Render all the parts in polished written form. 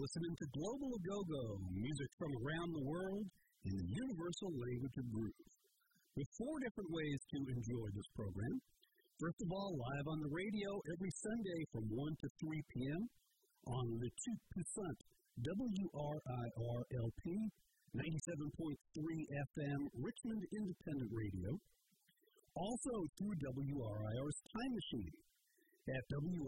listening to Global Go-Go, music from around the world in the universal language of groove. With 4 different ways to enjoy this program. First of all, live on the radio every Sunday from 1 to 3 p.m. on the 2% WRIRLP 97.3 FM Richmond Independent Radio. Also through WRIR's Time Machine at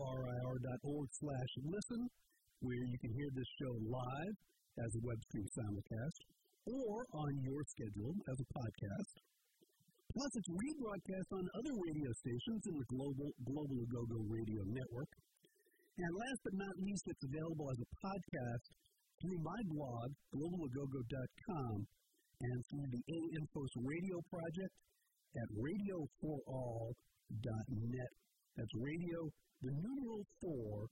WRIR.org/listen, where you can hear this show live as a web stream simulcast or on your schedule as a podcast. Plus, it's rebroadcast on other radio stations in the Global Go-Go Radio Network. And last but not least, it's available as a podcast through my blog, globalagogo.com, and through the A-Infos Radio Project at radioforall.net. That's radio, the numeral 4,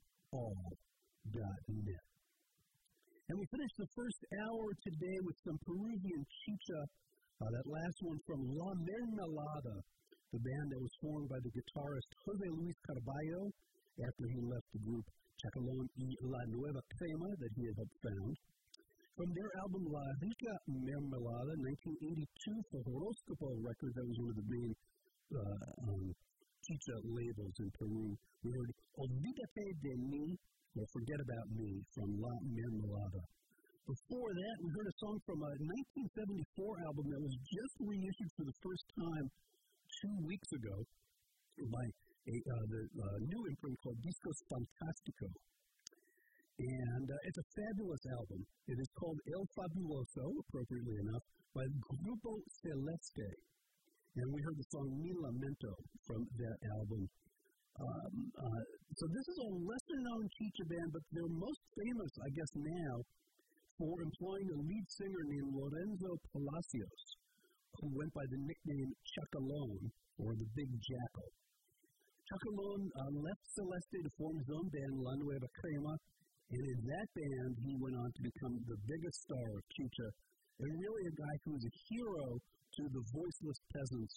all.net. And we finished the first hour today with some Peruvian chicha. That last one from La Mermelada, the band that was formed by the guitarist Jose Luis Carballo after he left the group Chacalón y La Nueva Crema that he had helped found. From their album La Rica Mermelada, 1982, for Horóscopo Records, that was one of the main chicha labels in Peru. We heard Olvídate de mí, or Forget About Me, from La Mermelada. Before that, we heard a song from a 1974 album that was just reissued for the first time 2 weeks ago by the new imprint called Discos Fantástico. And it's a fabulous album. It is called El Fabuloso, appropriately enough, by Grupo Celeste. And we heard the song Mi Lamento from that album. So this is a lesser-known chicha band, but they're most famous, I guess, now for employing a lead singer named Lorenzo Palacios, who went by the nickname Chacalón, or the Big Jackal. Chacalón left Celeste to form his own band, La Nueva Crema, and in that band, he went on to become the biggest star of chicha, and really a guy who was a hero to the voiceless peasants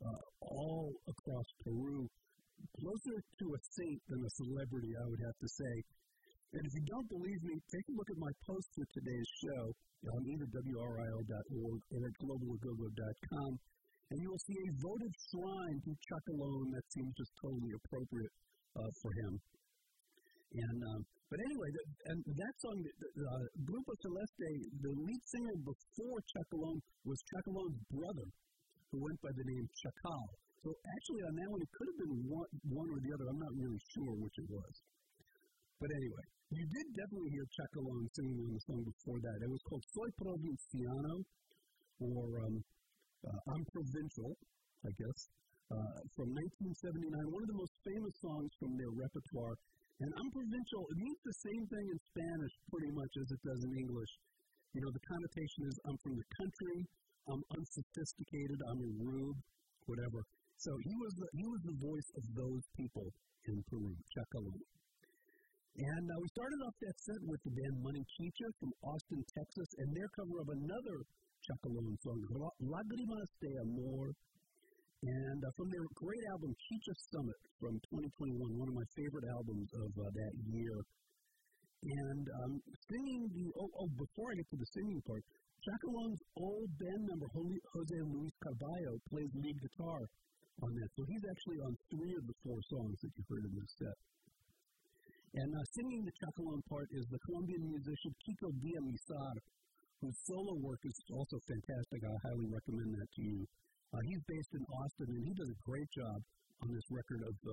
all across Peru. Closer to a saint than a celebrity, I would have to say. And if you don't believe me, take a look at my post for today's show on either WRIL.org or at globalagogo.com, and you will see a votive shrine to Chacalón that seems just totally appropriate for him. And but anyway, and that song, Grupo Celeste, the lead singer before Chacalón was Chacalón's brother, who went by the name Chacal. So actually on that one, it could have been one or the other. I'm not really sure which it was. But anyway, you did definitely hear Chacalón singing on the song before that. It was called Soy Provinciano, or I'm Provincial, I guess, from 1979. One of the most famous songs from their repertoire. And I'm Provincial, it means the same thing in Spanish pretty much as it does in English. You know, the connotation is I'm from the country, I'm unsophisticated, I'm a rube, whatever. So he was the voice of those people in Peru, Chacalón. And we started off that set with the band Money Chicha from Austin, Texas, and their cover of another Chacalón song, Lágrimas de Amor. And from their great album, Chicha Summit, from 2021, one of my favorite albums of that year. And singing before I get to the singing part, Chacalón's old band member, Jose Luis Carballo, plays lead guitar on that. So he's actually on 3 of the 4 songs that you heard in this set. And singing the Chacalón part is the Colombian musician Kiko Villamizar, whose solo work is also fantastic. I highly recommend that to you. He's based in Austin, and he does a great job on this record of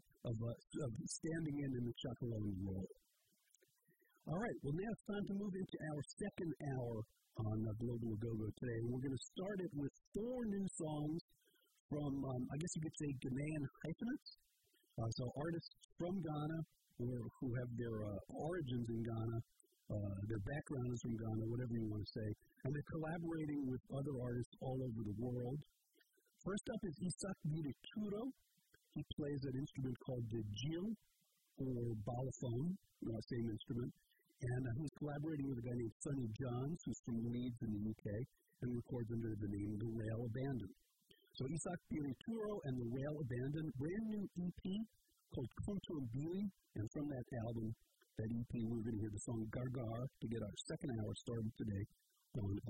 standing in the Chacalón role. All right, well, now it's time to move into our second hour on Global Go-Go today. And we're going to start it with 4 new songs from, I guess you could say, Ghanaian hyphenates. So artists from Ghana, or who have their origins in Ghana, their background is from Ghana, whatever you want to say, and they're collaborating with other artists all over the world. First up is Isaac Virituro. He plays an instrument called the Jil, or balophone, same instrument, and he's collaborating with a guy named Sonny Johns, who's from Leeds in the UK, and records under the name The Rail Abandon. So Isaac Virituro and The Rail Abandon, brand new EP called Conto Billy, and from that album, that EP. We're going to hear the song Gargar to get our second hour started today on